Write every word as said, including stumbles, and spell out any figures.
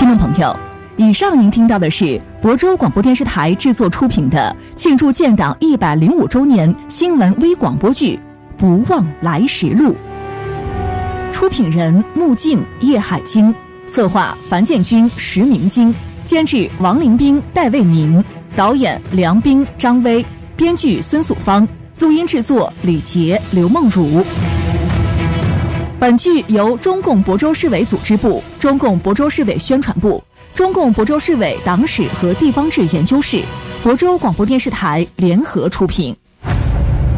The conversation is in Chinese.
众朋友，以上您听到的是亳州广播电视台制作出品的庆祝建党一百零五周年新闻微广播剧《不忘来时路》，出品人穆静、叶海晶，策划樊建军、石明晶，监制王林斌、戴卫民，导演梁斌、张威，编剧孙素芳，录音制作李杰、刘梦茹。本剧由中共亳州市委组织部、中共亳州市委宣传部、中共亳州市委党史和地方志研究室、亳州广播电视台联合出品。